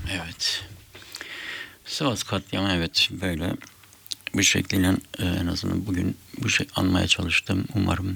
Evet. Sivas katliamı, evet, böyle bu şekliyle en azından bugün bu şey anmaya çalıştım. Umarım,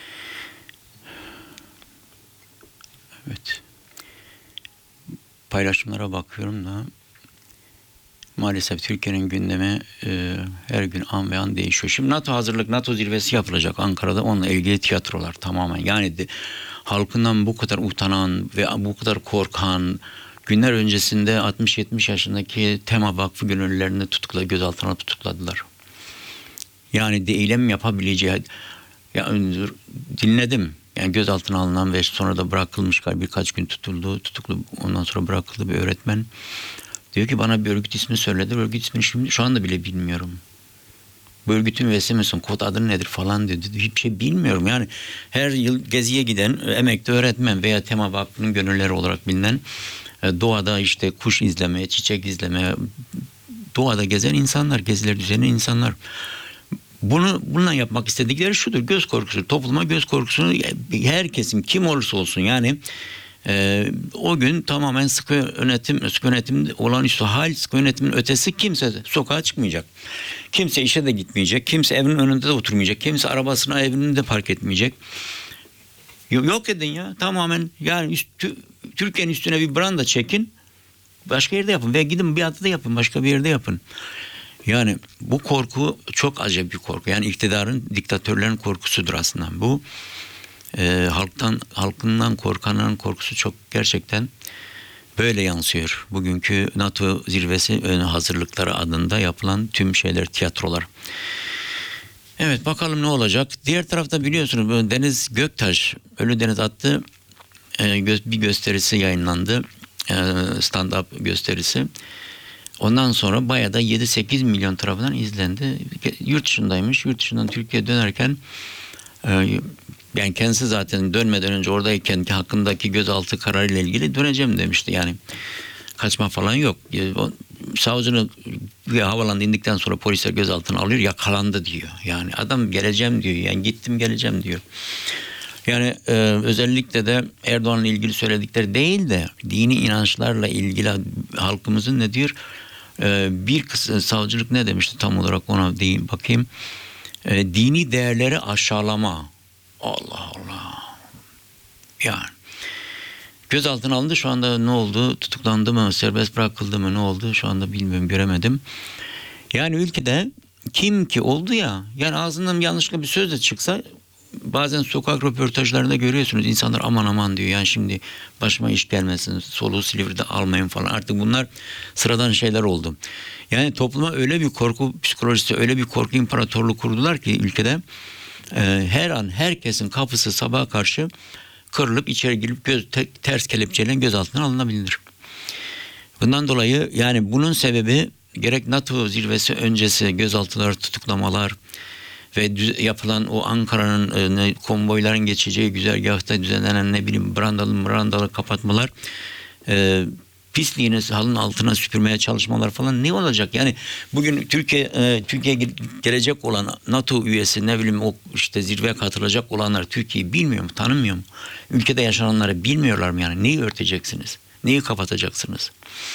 evet, paylaşımlara bakıyorum da maalesef Türkiye'nin gündemi her gün an ve an değişiyor. Şimdi NATO zirvesi yapılacak Ankara'da. Onunla ilgili tiyatrolar tamamen. Yani halkından bu kadar utanan ve bu kadar korkan, günler öncesinde 60-70 yaşındaki Tema Vakfı gönüllülerini gözaltına tutukladılar. Yani eylem yapabileceği, ya dinledim. Yani gözaltına alınan ve sonra da bırakılmış, birkaç gün tutuklu, ondan sonra bırakıldı bir öğretmen. Diyor ki bana bir örgüt ismi söyledi. Örgüt ismini şu anda bile bilmiyorum. Bu örgütün üyesi misin? Kod adı nedir falan dedi. Hiçbir şey bilmiyorum. Yani her yıl geziye giden emekli öğretmen veya Tema Vakfı'nın gönülleri olarak bilinen doğada işte kuş izleme, çiçek izleme, doğada gezen insanlar, geziler düzenleyen insanlar. Bununla yapmak istedikleri şudur: göz korkusu, topluma göz korkusunu, herkesin kim olursa olsun, yani o gün tamamen sıkı yönetim olağanüstü hal, sıkı yönetimin ötesi kimse sokağa çıkmayacak. Kimse işe de gitmeyecek. Kimse evinin önünde de oturmayacak. Kimse arabasını evinin de park etmeyecek. Yok edin ya, tamamen, yani Türkiye'nin üstüne bir branda çekin. Başka yerde yapın veya gidin bir adada yapın, başka bir yerde yapın. Yani bu korku çok acayip bir korku. Yani iktidarın, diktatörlerin korkusudur aslında. Bu halkından korkanların korkusu çok, gerçekten böyle yansıyor. Bugünkü NATO zirvesi ön hazırlıkları adında yapılan tüm şeyler, tiyatrolar. Evet, bakalım ne olacak. Diğer tarafta biliyorsunuz Deniz Göktaş Ölü Deniz adlı bir gösterisi yayınlandı. Stand-up gösterisi. Ondan sonra bayağı da 7-8 milyon tarafından izlendi. Yurt dışındaymış. Yurt dışından Türkiye'ye dönerken yani kendisi zaten dönmeden önce oradayken hakkındaki gözaltı kararı ile ilgili döneceğim demişti. Yani kaçma falan yok. Savcının havalandı indikten sonra polisler gözaltına alıyor, yakalandı diyor. Yani adam geleceğim diyor. Yani gittim geleceğim diyor. Yani özellikle de Erdoğan'la ilgili söyledikleri değil de dini inançlarla ilgili halkımızın ne diyor? Bir kısım savcılık ne demişti tam olarak, ona diyeyim bakayım. Dini değerleri aşağılama. Allah Allah. Yani gözaltına alındı, şu anda ne oldu? Tutuklandı mı? Serbest bırakıldı mı? Ne oldu? Şu anda bilmiyorum, göremedim. Yani ülkede kim ki oldu ya, yani ağzından yanlışlıkla bir söz de çıksa, bazen sokak röportajlarında görüyorsunuz, insanlar aman aman diyor. Yani şimdi başıma iş gelmesin, soluğu Silivri'de almayın falan. Artık bunlar sıradan şeyler oldu. Yani topluma öyle bir korku psikolojisi, öyle bir korku imparatorluğu kurdular ki ülkede her an herkesin kapısı sabaha karşı kırılıp içeri girip ters kelepçeyle gözaltına alınabilir. Bundan dolayı yani bunun sebebi gerek NATO zirvesi öncesi gözaltılar, tutuklamalar ve yapılan o Ankara'nın konvoyların geçeceği güzergahta düzenlenen ne bileyim brandalı kapatmalar, pisliğini halının altına süpürmeye çalışmalar falan, ne olacak? Yani bugün Türkiye gelecek olan NATO üyesi, ne bileyim o işte zirveye katılacak olanlar Türkiye'yi bilmiyor mu, tanımıyor mu? Ülkede yaşananları bilmiyorlar mı yani? Neyi örteceksiniz? Neyi kapatacaksınız?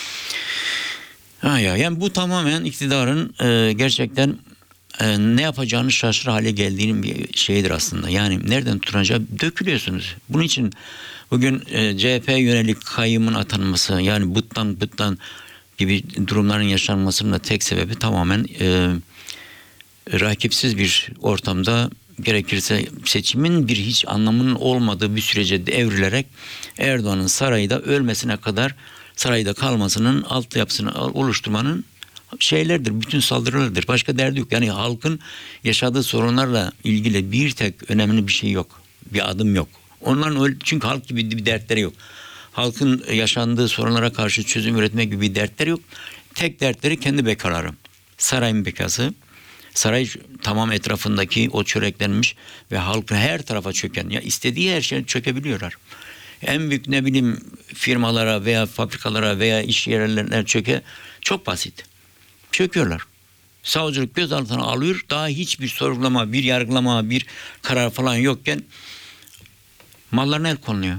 Yani bu tamamen iktidarın gerçekten ne yapacağını şaşırır hale geldiğinin bir şeyidir aslında. Yani nereden tutulacağı dökülüyorsunuz. Bunun için bugün CHP yönelik kayyımın atanması, yani bıttan gibi durumların yaşanmasının da tek sebebi tamamen rakipsiz bir ortamda, gerekirse seçimin bir hiç anlamının olmadığı bir sürece evrilerek Erdoğan'ın sarayda ölmesine kadar sarayda kalmasının altyapısını oluşturmanın şeylerdir, bütün saldırılardır. Başka derdi yok. Yani halkın yaşadığı sorunlarla ilgili bir tek önemli bir şey yok. Bir adım yok. Onların çünkü halk gibi bir dertleri yok. Halkın yaşandığı sorunlara karşı çözüm üretmek gibi bir dertleri yok. Tek dertleri kendi bekarları. Sarayın bekası. Saray tamam etrafındaki o çöreklenmiş ve halkı her tarafa çöken, ya istediği her şeye çökebiliyorlar. En büyük ne bileyim firmalara veya fabrikalara veya iş yerlerine çok basit. Çöküyorlar. Savcılık gözaltına alıyor. Daha hiçbir sorgulama, bir yargılama, bir karar falan yokken mallarına el konuluyor.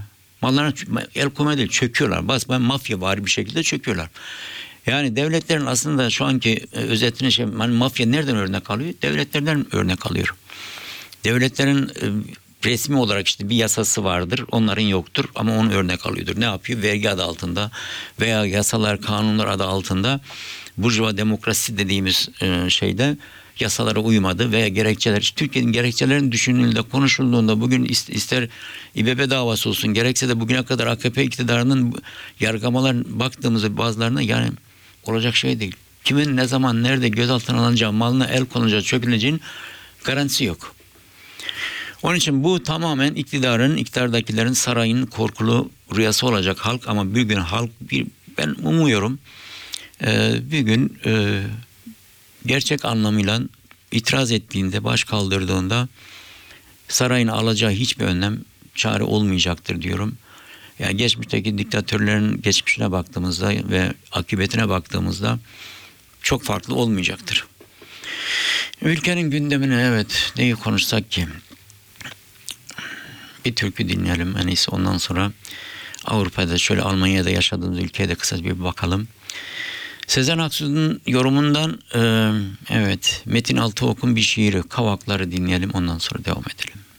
Mallarına el koyma değil, çöküyorlar. Basbayağı mafyavari bir şekilde çöküyorlar. Yani devletlerin aslında şu anki özetini hani mafya nereden örnek alıyor? Devletlerden örnek alıyor. Devletlerin resmi olarak işte bir yasası vardır. Onların yoktur ama onu örnek alıyordur. Ne yapıyor? Vergi adı altında veya yasalar, kanunlar adı altında burjuva demokrasi dediğimiz şeyde yasalara uymadı veya gerekçeler, işte Türkiye'nin gerekçelerini düşünüldüğünde, konuşulduğunda bugün ister İBB davası olsun, gerekse de bugüne kadar AKP iktidarının yargılamalar baktığımızda bazılarına yani olacak şey değil. Kimin ne zaman nerede gözaltına alınacağı, malına el konacağı, çöküleceğinin garantisi yok. Onun için bu tamamen iktidardakilerin sarayın korkulu rüyası olacak halk, ama bir gün halk, ben umuyorum bir gün gerçek anlamıyla itiraz ettiğinde, baş kaldırdığında sarayın alacağı hiçbir önlem çare olmayacaktır diyorum. Yani geçmişteki diktatörlerin geçmişine baktığımızda ve akıbetine baktığımızda çok farklı olmayacaktır. Ülkenin gündemine evet neyi konuşsak ki? Bir türkü dinleyelim en iyisi, ondan sonra Avrupa'da şöyle Almanya'da yaşadığımız ülkeye de kısaca bir bakalım. Sezen Aksu'nun yorumundan evet Metin Altıok'un bir şiiri Kavakları dinleyelim, ondan sonra devam edelim.